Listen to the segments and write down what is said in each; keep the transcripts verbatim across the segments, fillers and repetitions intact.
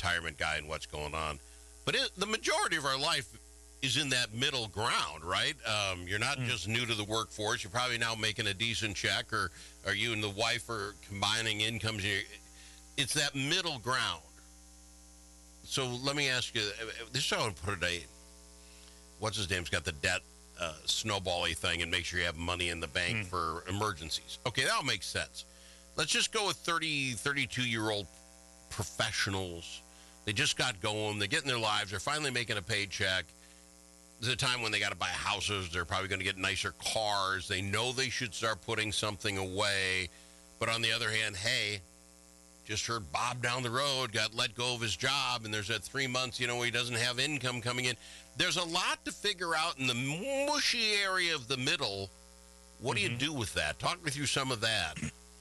retirement guy and what's going on. But it, the majority of our life is in that middle ground, right? Um, you're not mm. just new to the workforce. You're probably now making a decent check, or, or you and the wife are combining incomes. It's that middle ground. So let me ask you, this is how I would put it. What's his name's got the debt uh, snowbally thing and make sure you have money in the bank mm. for emergencies. Okay, that'll make sense. Let's just go with thirty, thirty-two-year-old professionals. They just got going. They're getting their lives. They're finally making a paycheck. There's a time when they got to buy houses. They're probably going to get nicer cars. They know they should start putting something away. But on the other hand, hey, just heard Bob down the road got let go of his job, and there's that three months, you know, where he doesn't have income coming in. There's a lot to figure out in the mushy area of the middle. What mm-hmm. do you do with that? Talk me through some of that.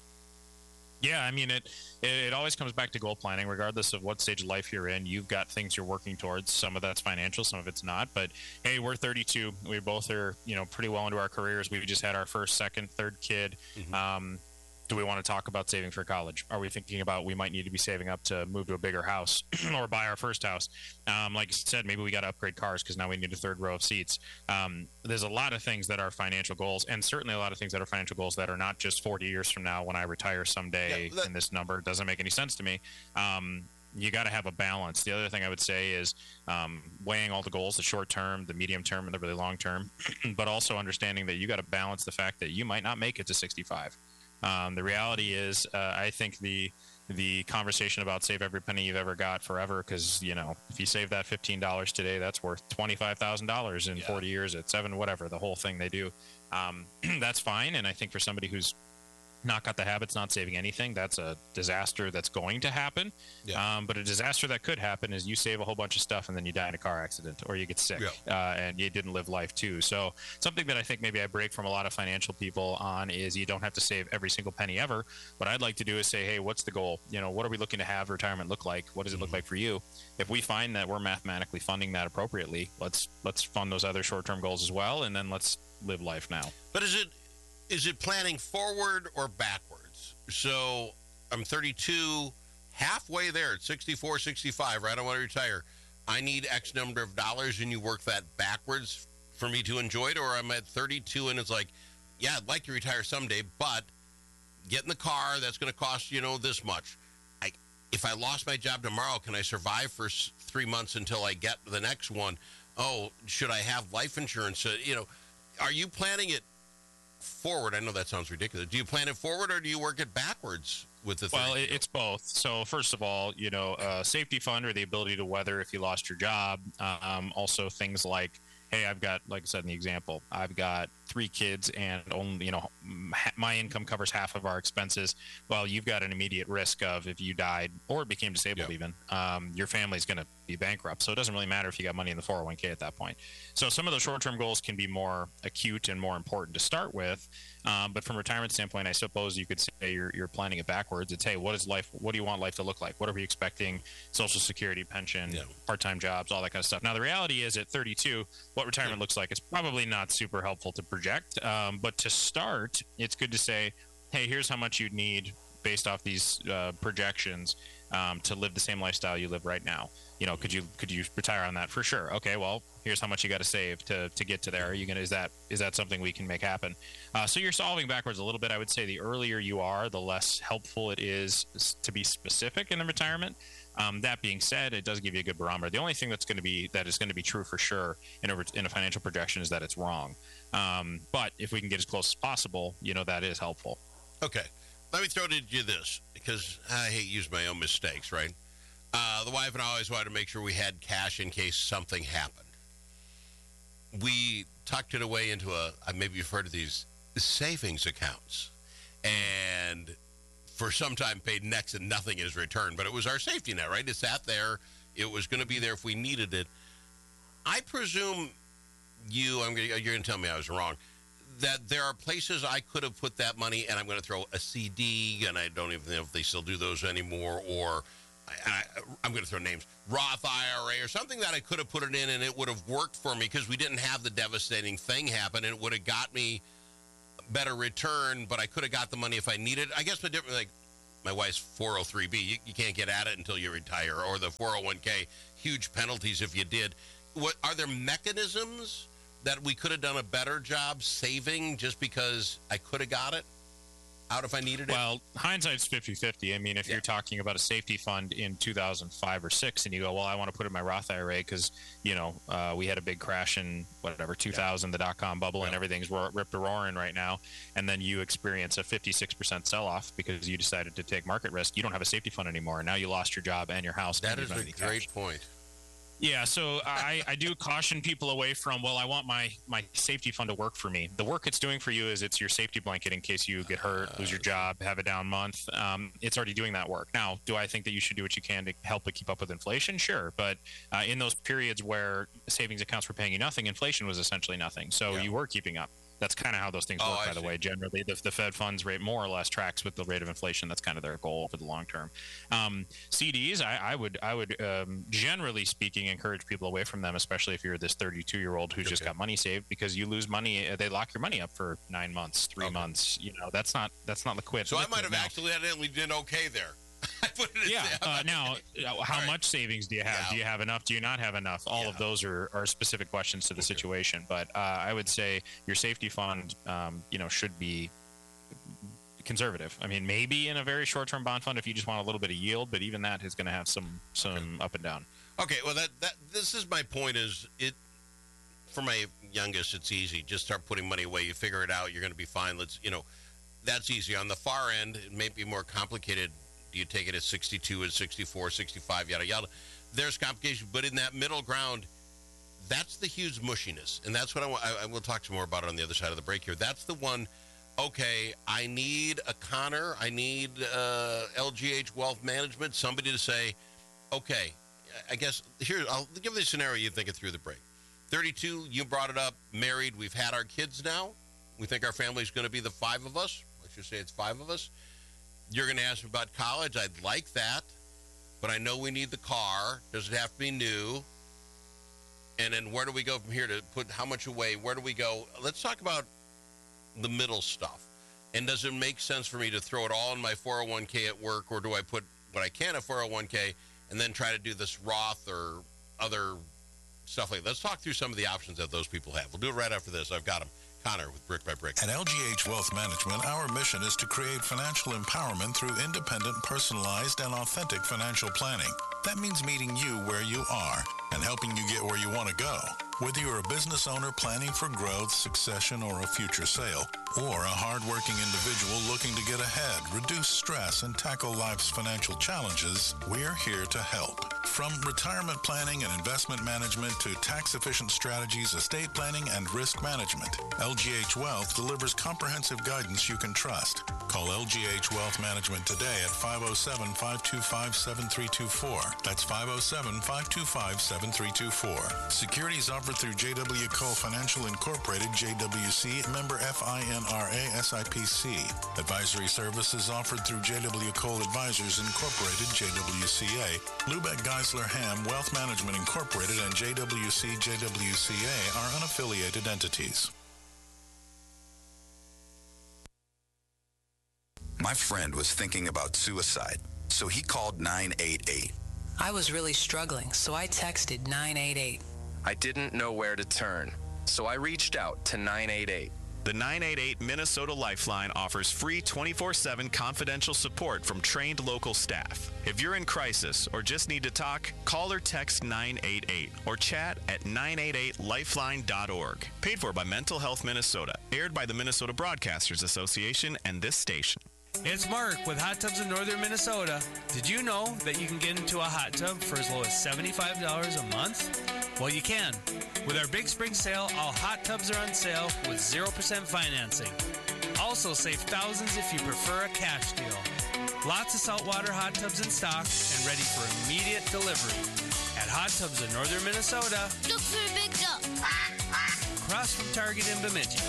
Yeah, I mean, it, it it always comes back to goal planning, regardless of what stage of life you're in. You've got things you're working towards. Some of that's financial, some of it's not. But, hey, we're thirty-two. We both are, you know, pretty well into our careers. We just had our first, second, third kid. Mm-hmm. Um, do we want to talk about saving for college? Are we thinking about we might need to be saving up to move to a bigger house or buy our first house? Um, like I said, maybe we got to upgrade cars because now we need a third row of seats. Um, there's a lot of things that are financial goals, and certainly a lot of things that are financial goals that are not just forty years from now when I retire someday, yeah, that- and this number doesn't make any sense to me. Um, you got to have a balance. The other thing I would say is um, weighing all the goals, the short term, the medium term, and the really long term, but also understanding that you got to balance the fact that you might not make it to sixty-five. Um, the reality is, uh, I think the the conversation about save every penny you've ever got forever, because, you know, if you save that fifteen dollars today, that's worth twenty-five thousand dollars in yeah. forty years at seven, whatever, the whole thing they do. Um, that's fine. And I think for somebody who's not got the habits, not saving anything, that's a disaster that's going to happen. Yeah. Um, but a disaster that could happen is you save a whole bunch of stuff and then you die in a car accident or you get sick yeah. uh, and you didn't live life too. So something that I think maybe I break from a lot of financial people on is you don't have to save every single penny ever. What I'd like to do is say, hey, what's the goal? You know, what are we looking to have retirement look like? What does it look mm-hmm. like for you? If we find that we're mathematically funding that appropriately, let's let's fund those other short-term goals as well, and then let's live life now. But is it Is it planning forward or backwards? So I'm thirty-two, halfway there at sixty-four, sixty-five, right? I want to retire. I need X number of dollars, and you work that backwards for me to enjoy it? Or I'm at thirty-two, and it's like, yeah, I'd like to retire someday, but get in the car, that's going to cost, you know, this much. I, if I lost my job tomorrow, can I survive for s- three months until I get the next one? Oh, should I have life insurance? Uh, you know, are you planning it forward? I know that sounds ridiculous. Do you plan it forward or do you work it backwards with the Well, it, it's both. So first of all, you know, uh, safety fund or the ability to weather if you lost your job. Um, also things like, hey, I've got, like I said in the example, I've got three kids and only, you know, my income covers half of our expenses. Well, you've got an immediate risk of if you died or became disabled, yep. even, um, your family's going to be bankrupt. So it doesn't really matter if you got money in the four oh one k at that point. So some of those short-term goals can be more acute and more important to start with. Um, but from a retirement standpoint, I suppose you could say you're, you're planning it backwards. It's, hey, what is life? What do you want life to look like? What are we expecting? Social Security, pension, yeah. part-time jobs, all that kind of stuff. Now, the reality is at thirty-two, what retirement yeah. looks like, it's probably not super helpful to project. Um, but to start, it's good to say, hey, here's how much you'd need based off these uh, projections um, to live the same lifestyle you live right now. You know, could you could you retire on that? For sure. Okay, well, here's how much you got to save to to get to there. Are you gonna is that is that something we can make happen? Uh, so you're solving backwards a little bit. I would say the earlier you are, the less helpful it is to be specific in the retirement. Um, that being said, it does give you a good barometer. The only thing that's going to be that is going to be true for sure in a, in a financial projection is that it's wrong. Um, but if we can get as close as possible, you know, that is helpful. Okay, let me throw to you this because I hate using my own mistakes, right? Uh, the wife and I always wanted to make sure we had cash in case something happened. We tucked it away into a, maybe you've heard of these, savings accounts. And for some time paid next and nothing is returned. But it was our safety net, right? It sat there. It was going to be there if we needed it. I presume you, I'm gonna, you're going to tell me I was wrong, that there are places I could have put that money and I'm going to throw a C D, and I don't even know if they still do those anymore, or I, I'm going to throw names, Roth I R A or something that I could have put it in and it would have worked for me because we didn't have the devastating thing happen and it would have got me better return, but I could have got the money if I needed. I guess the difference, like, my wife's four oh three b. You, you can't get at it until you retire, or the four oh one k, huge penalties if you did. What are there mechanisms that we could have done a better job saving just because I could have got it out if I needed it? Well, hindsight's fifty-fifty. I mean, if Yeah. you're talking about a safety fund in two thousand five or six and you go, well, I want to put it in my Roth I R A because, you know, uh, we had a big crash in whatever, two thousand, the dot-com bubble, and Yeah. everything's ro- ripped a roaring right now. And then you experience a fifty-six percent sell-off because you decided to take market risk. You don't have a safety fund anymore. Now you lost your job and your house. That and you is don't a have any cash. great point. Yeah, so I, I do caution people away from, well, I want my, my safety fund to work for me. The work it's doing for you is it's your safety blanket in case you get hurt, lose your job, have a down month. Um, it's already doing that work. Now, do I think that you should do what you can to help it keep up with inflation? Sure. But uh, in those periods where savings accounts were paying you nothing, inflation was essentially nothing. So Yeah. you were keeping up. That's kind of how those things Oh, work, I by the see. way. Generally, the, the Fed funds rate more or less tracks with the rate of inflation. That's kind of their goal for the long term. Um, C Ds, I, I would, I would, um, generally speaking, encourage people away from them, especially if you're this thirty-two-year-old who's just Okay. got money saved, because you lose money. uh, They lock your money up for nine months, three Okay. months. You know, that's not that's not liquid. So I liquid might have now. actually accidentally done okay there. I put it in Yeah. there. Uh, now, uh, how right. much savings do you have? Yeah. Do you have enough? Do you not have enough? All of Yeah. those are, are specific questions to the situation. But uh, I would say your safety fund, um, you know, should be conservative. I mean, maybe in a very short-term bond fund if you just want a little bit of yield, but even that is going to have some some up and down. Okay, well, that, that this is my point is it, for my youngest, it's easy. Just start putting money away. You figure it out. You're going to be fine. Let's, you know, that's easy. On the far end, it may be more complicated. Do you take it at sixty-two, at sixty-four, sixty-five, yada, yada. There's complications, but in that middle ground, that's the huge mushiness. And that's what I want. I, I will talk some more about it on the other side of the break here. That's the one, okay, I need a Connor. I need uh, L G H Wealth Management, somebody to say, okay, I guess here, I'll give you the scenario you think it through the break. thirty-two, you brought it up, married, we've had our kids now. We think our family's going to be the five of us. Let's just say it's five of us. You're going to ask me about college. I'd like that, but I know we need the car. Does it have to be new? And then where do we go from here to put how much away? Where do we go? Let's talk about the middle stuff. And does it make sense for me to throw it all in my four oh one k at work, or do I put what I can at four oh one k and then try to do this Roth or other stuff like that? Let's talk through some of the options that those people have. We'll do it right after this. I've got them. Connor with Brick by Brick. At L G H Wealth Management, our mission is to create financial empowerment through independent, personalized, and authentic financial planning. That means meeting you where you are and helping you get where you want to go. Whether you're a business owner planning for growth, succession, or a future sale, or a hardworking individual looking to get ahead, reduce stress, and tackle life's financial challenges, we're here to help. From retirement planning and investment management to tax-efficient strategies, estate planning, and risk management, L G H Wealth delivers comprehensive guidance you can trust. Call L G H Wealth Management today at five oh seven, five two five, seven three two four. That's five oh seven, five two five, seven three two four. Securities offered through J W Cole Financial Incorporated, J W C, member F I N R A S I P C. Advisory services offered through J W Cole Advisors Incorporated, J W C A. Lubeck Geisler Ham Wealth Management Incorporated and J W C J W C A are unaffiliated entities. My friend was thinking about suicide, so he called nine eight eight. I was really struggling, so I texted nine eight eight. I didn't know where to turn, so I reached out to nine eight eight. The nine eight eight Minnesota Lifeline offers free twenty-four seven confidential support from trained local staff. If you're in crisis or just need to talk, call or text nine eight eight or chat at nine eight eight lifeline dot org. Paid for by Mental Health Minnesota. Aired by the Minnesota Broadcasters Association and this station. It's Mark with Hot Tubs in Northern Minnesota. Did you know that you can get into a hot tub for as low as seventy-five dollars a month? Well, you can. With our big spring sale, all hot tubs are on sale with zero percent financing. Also save thousands if you prefer a cash deal. Lots of saltwater hot tubs in stock and ready for immediate delivery. At Hot Tubs in Northern Minnesota, look for a big duck. across from Target in Bemidji.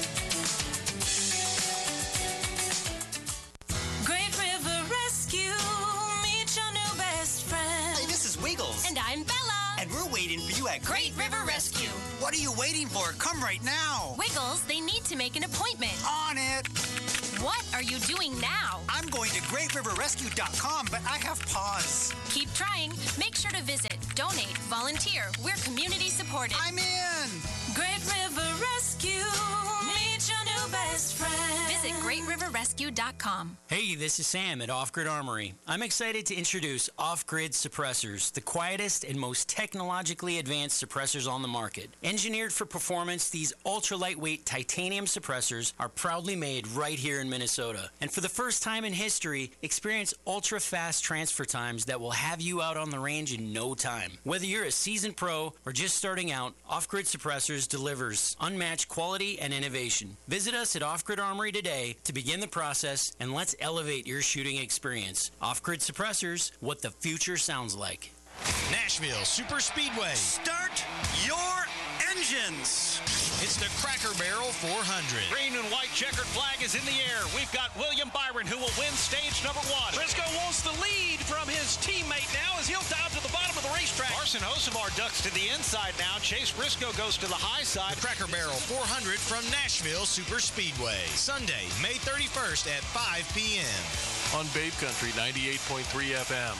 Great River Rescue, meet your new best friend. Hey, this is Wiggles. And I'm Bella. And we're waiting for you at Great River Rescue. What are you waiting for? Come right now. Wiggles, they need to make an appointment. On it. What are you doing now? I'm going to great river rescue dot com, but I have pause. Keep trying. Make sure to visit, donate, volunteer. We're community supported. I'm in. Great River Rescue. Meet your new best friend. Visit great river rescue dot com. Hey, this is Sam at Off Grid Armory. I'm excited to introduce Off Grid Suppressors, the quietest and most technologically advanced suppressors on the market. Engineered for performance, these ultra-lightweight titanium suppressors are proudly made right here in Minnesota. And for the first time in history, experience ultra-fast transfer times that will have you out on the range in no time. Whether you're a seasoned pro or just starting out, Off Grid Suppressors delivers unmatched quality and innovation. Visit us at Off Grid Armory today to begin the process, and let's elevate your shooting experience. Off Grid Suppressors, what the future sounds like. Nashville Super Speedway. Start your engines. It's the Cracker Barrel four hundred. Green and white checkered flag is in the air. We've got William Byron who will win stage number one. Briscoe wants the lead from his teammate now as he'll down to the bottom of the racetrack. Carson Hocevar ducks to the inside now. Chase Briscoe goes to the high side. The Cracker Barrel four hundred from Nashville Super Speedway. Sunday, May thirty-first at five p.m. on Babe Country ninety-eight point three F M.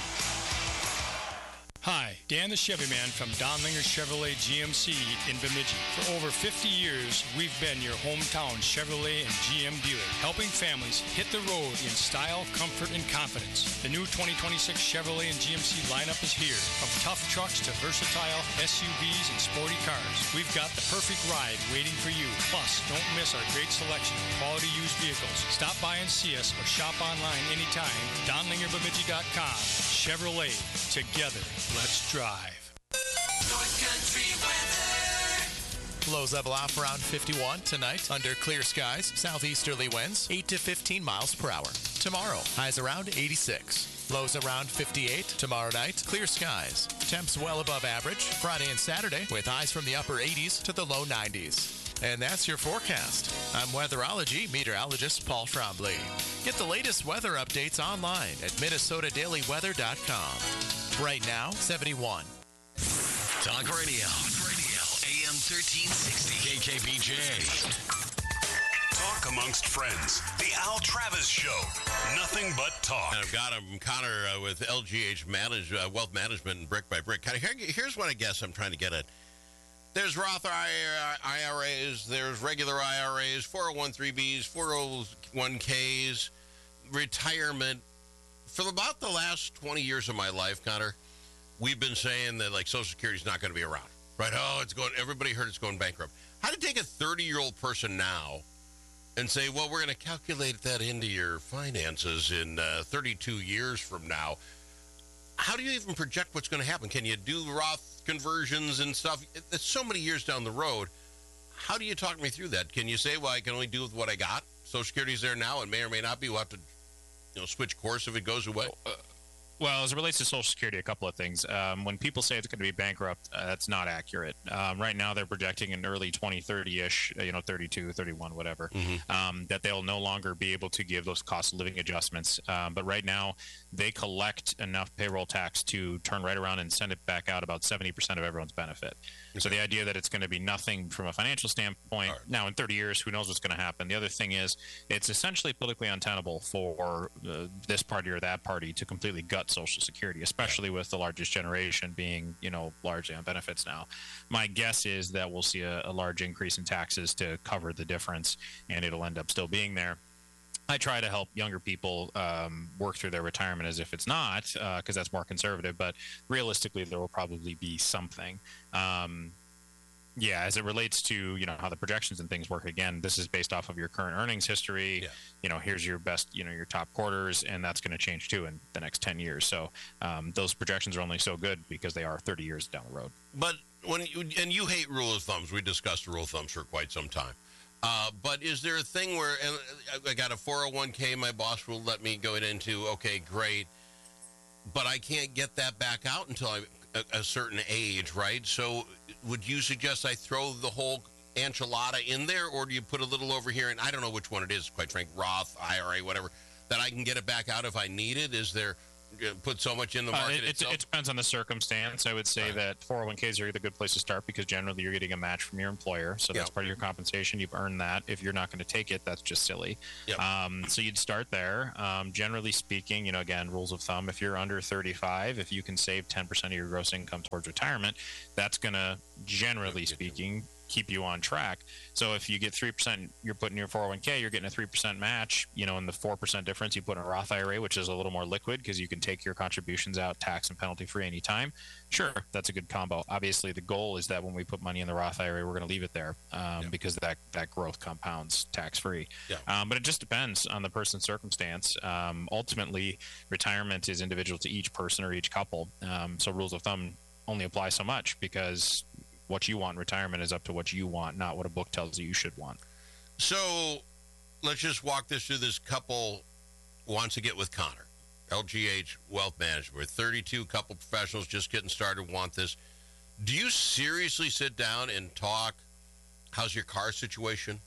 Hi, Dan the Chevy Man from Donlinger Chevrolet G M C in Bemidji. For over fifty years, we've been your hometown Chevrolet and G M dealer, helping families hit the road in style, comfort, and confidence. The new twenty twenty-six Chevrolet and G M C lineup is here. From tough trucks to versatile S U Vs and sporty cars, we've got the perfect ride waiting for you. Plus, don't miss our great selection of quality used vehicles. Stop by and see us or shop online anytime. Donlinger Bemidji dot com. Chevrolet. Together. Let's drive. North Country weather. Lows level off around fifty-one tonight under clear skies. Southeasterly winds eight to fifteen miles per hour. Tomorrow, highs around eighty-six. Lows around fifty-eight. Tomorrow night, clear skies. Temps well above average. Friday and Saturday with highs from the upper eighties to the low nineties. And that's your forecast. I'm weatherology meteorologist Paul Trombley. Get the latest weather updates online at minnesota daily weather dot com. Right now, seventy-one. Talk radio. Talk radio. A M thirteen sixty. K K B J. Talk amongst friends. The Al Travis Show. Nothing but talk. And I've got him, Connor, uh, with L G H manage, uh, Wealth Management and Brick by Brick. Kind of, here, here's what I guess I'm trying to get at. There's Roth I R As, there's regular I R As, four oh one three Bs, four oh one Ks, retirement. For about the last twenty years of my life, Connor, we've been saying that, like, Social Security's not going to be around, right? Oh, it's going, everybody heard it's going bankrupt. How to take a thirty-year-old person now and say, well, we're going to calculate that into your finances in uh, thirty-two years from now. How do you even project what's going to happen? Can you do Roth conversions and stuff? It's so many years down the road. How do you talk me through that? Can you say, well, I can only do with what I got? Social Security's there now and may or may not be. We'll have to, you know, switch course if it goes away. Uh, well, as it relates to Social Security, a couple of things. Um, when people say it's going to be bankrupt, uh, that's not accurate. Um, right now, they're projecting in early twenty thirty-ish, uh, you know, thirty-two, thirty-one, whatever, mm-hmm. um, that they'll no longer be able to give those cost of living adjustments. Um, but right now, they collect enough payroll tax to turn right around and send it back out about seventy percent of everyone's benefit. Okay. So the idea that it's going to be nothing from a financial standpoint, right. Now in thirty years, who knows what's going to happen. The other thing is it's essentially politically untenable for uh, this party or that party to completely gut Social Security, especially with the largest generation being, you know, largely on benefits now. My guess is that we'll see a, a large increase in taxes to cover the difference, and it'll end up still being there. I try to help younger people um, work through their retirement as if it's not, because uh, that's more conservative. But realistically, there will probably be something. Um, yeah, as it relates to, you know, how the projections and things work. Again, this is based off of your current earnings history. Yeah. You know, here's your best, you know, your top quarters, and that's going to change too in the next ten years. So um, those projections are only so good because they are thirty years down the road. But when you, and you hate rule of thumbs. We discussed rule of thumbs for quite some time. Uh, but is there a thing where, and I got a four oh one K, my boss will let me go into, okay, great, but I can't get that back out until I'm a, a certain age, right? So would you suggest I throw the whole enchilada in there, or do you put a little over here, and I don't know which one it is, quite frankly, Roth, I R A, whatever, that I can get it back out if I need it? Is there uh, put so much in the Uh, market it, it, itself? it depends on the circumstance. I would say right. that four oh one Ks are a good place to start because generally you're getting a match from your employer. So that's yep. part of your compensation. You've earned that. If you're not going to take it, that's just silly. Yep. Um, so you'd start there. Um, generally speaking, you know, again, rules of thumb, if you're under thirty-five, if you can save ten percent of your gross income towards retirement, that's going to, generally speaking, keep you on track. So if you get three percent, you're putting your four oh one K, you're getting a three percent match, you know, and the four percent difference you put in a Roth I R A, which is a little more liquid because you can take your contributions out tax and penalty free anytime. Sure, that's a good combo. Obviously, the goal is that when we put money in the Roth I R A, we're going to leave it there um, yeah. because that, that growth compounds tax free. Yeah. Um, but it just depends on the person's circumstance. Um, ultimately, retirement is individual to each person or each couple. Um, so rules of thumb only apply so much because what you want in retirement is up to what you want, not what a book tells you you should want. So let's just walk this through. This couple wants to get with Connor, L G H Wealth Management. We're thirty-two couple professionals just getting started, want this. Do you seriously sit down and talk, how's your car situation?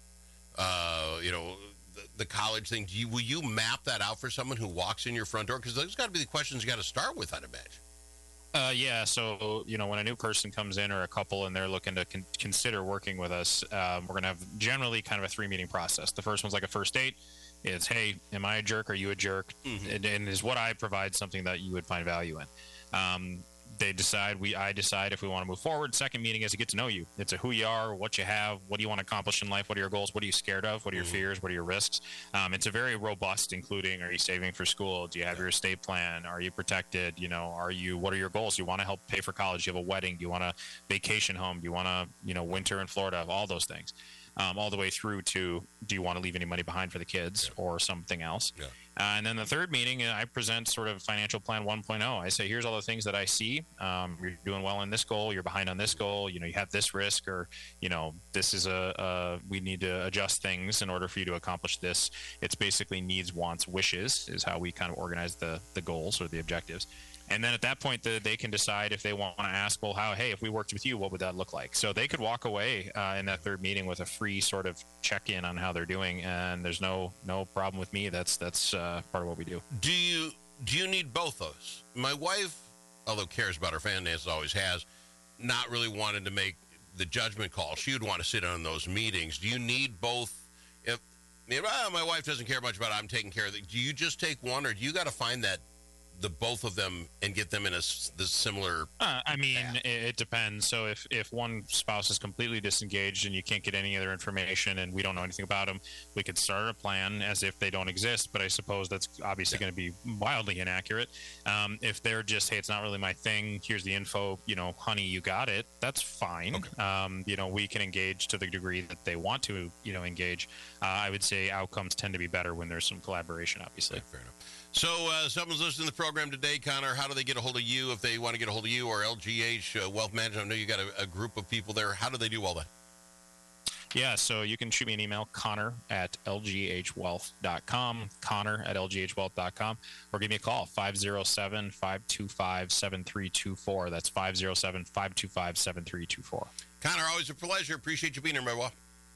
Uh, you know, the, the college thing. Do you, will you map that out for someone who walks in your front door? Because those got to be the questions you got to start with, I'd imagine. Uh, yeah, so, you know, when a new person comes in or a couple and they're looking to con- consider working with us, um, we're going to have generally kind of a three-meeting process. The first one's like a first date. It's, hey, am I a jerk? Are you a jerk? Mm-hmm. And, and is what I provide something that you would find value in? Um, they decide, we I decide if we want to move forward. Second meeting is to get to know you. It's a who you are, what you have, what do you want to accomplish in life, what are your goals, what are you scared of, what are your mm-hmm. fears, what are your risks. Um, it's a very robust, including, are you saving for school? Do you have your estate plan? Are you protected? You know, are you, what are your goals? You want to help pay for college? Do you have a wedding? Do you want a vacation home? Do you want to, you know, winter in Florida? All those things. Um, all the way through to, do you want to leave any money behind for the kids yeah. or something else? Yeah. Uh, and then the third meeting, I present sort of financial plan one point oh. I say, here's all the things that I see. Um, you're doing well in this goal. You're behind on this goal. You know, you have this risk, or, you know, this is a, a we need to adjust things in order for you to accomplish this. It's basically needs, wants, wishes is how we kind of organize the, the goals or the objectives. And then at that point, the, they can decide if they want to ask, well, how, hey, if we worked with you, what would that look like? So they could walk away uh, in that third meeting with a free sort of check-in on how they're doing, and there's no no problem with me. That's that's uh, part of what we do. Do you do you need both those? My wife, although cares about her finances, always has, not really wanted to make the judgment call. She would want to sit on those meetings. Do you need both? If, if oh, my wife doesn't care much about it, I'm taking care of it. Do you just take one, or do you got to find that the both of them and get them in a the similar uh, I mean it, it depends. So if if one spouse is completely disengaged and you can't get any other information and we don't know anything about them, we could start a plan as if they don't exist, but I suppose that's obviously yeah. going to be wildly inaccurate. Um, if they're just, hey, it's not really my thing, here's the info, you know, honey, you got it, that's fine. Okay. Um, you know, we can engage to the degree that they want to, you know, engage. uh, I would say outcomes tend to be better when there's some collaboration, obviously. Okay, fair enough. So uh, someone's listening to the program today, Connor. How do they get a hold of you if they want to get a hold of you or L G H uh, Wealth Management? I know you got a, a group of people there. How do they do all that? Yeah, so you can shoot me an email, Connor at L G H wealth dot com, Connor at L G H wealth dot com, or give me a call, five oh seven, five two five, seven three two four. That's five oh seven, five two five, seven three two four. Connor, always a pleasure. Appreciate you being here, my boy.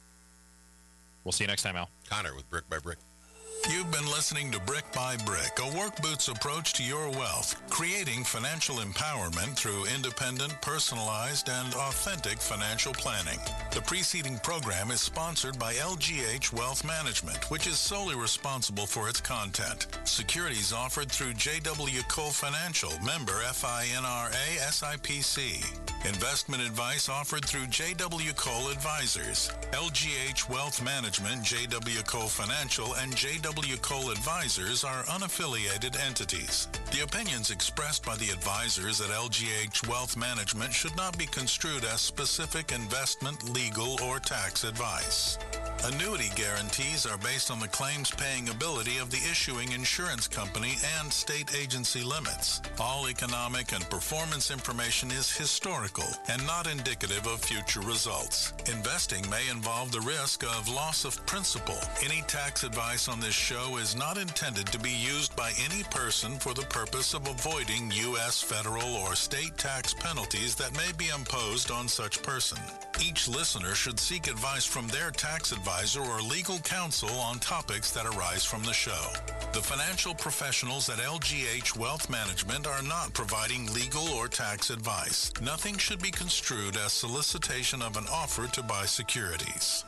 We'll see you next time, Al. Connor with Brick by Brick. You've been listening to Brick by Brick, a work boots approach to your wealth, creating financial empowerment through independent, personalized, and authentic financial planning. The preceding program is sponsored by L G H Wealth Management, which is solely responsible for its content. Securities offered through J W Cole Financial, member F I N R A S I P C. Investment advice offered through J W Cole Advisors. L G H Wealth Management, J W Cole Financial, and J W Cole Advisors are unaffiliated entities. The opinions expressed by the advisors at L G H Wealth Management should not be construed as specific investment, legal, or tax advice. Annuity guarantees are based on the claims-paying ability of the issuing insurance company and state agency limits. All economic and performance information is historical and not indicative of future results. Investing may involve the risk of loss of principal. Any tax advice on this show is not intended to be used by any person for the purpose of avoiding U S federal or state tax penalties that may be imposed on such person. Each listener should seek advice from their tax advisor or legal counsel on topics that arise from the show. The financial professionals at L G H Wealth Management are not providing legal or tax advice. Nothing should be construed as solicitation of an offer to buy securities.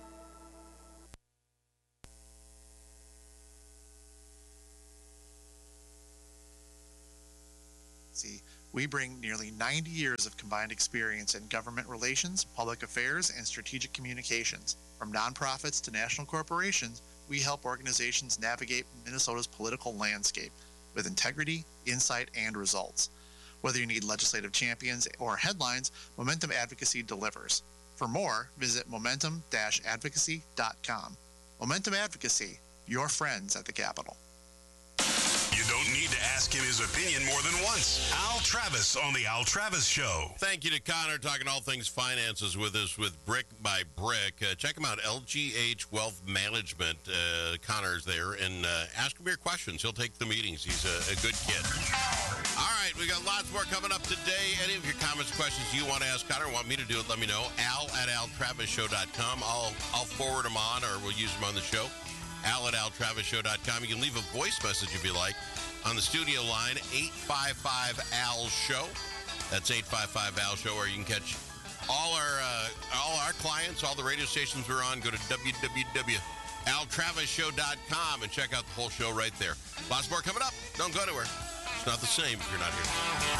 See, we bring nearly ninety years of combined experience in government relations, public affairs, and strategic communications. From nonprofits to national corporations, we help organizations navigate Minnesota's political landscape with integrity, insight, and results. Whether you need legislative champions or headlines, Momentum Advocacy delivers. For more, visit momentum dash advocacy dot com. Momentum Advocacy, your friends at the Capitol. You don't need to ask him his opinion more than once. Al Travis on the Al Travis Show. Thank you to Connor, talking all things finances with us with Brick by Brick. Uh, check him out, L G H Wealth Management. Uh, Connor's there, and uh, ask him your questions. He'll take the meetings. He's a, a good kid. All right, we got lots more coming up today. Any of your comments, questions you want to ask Connor, want me to do it, let me know. Al at al travis show dot com. I'll, I'll forward them on, or we'll use them on the show. Al at al travis show dot com. You can leave a voice message if you like on the studio line, eight five five A L show. That's eight five five A L show, or you can catch all our uh, all our clients, all the radio stations we're on. Go to w w w dot al travis show dot com and check out the whole show right there. Lots more coming up. Don't go anywhere. It's not the same if you're not here.